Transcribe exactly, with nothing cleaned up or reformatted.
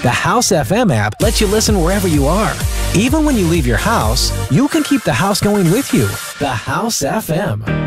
The House F M app lets you listen wherever you are. Even when you leave your house, you can keep the house going with you. The House F M.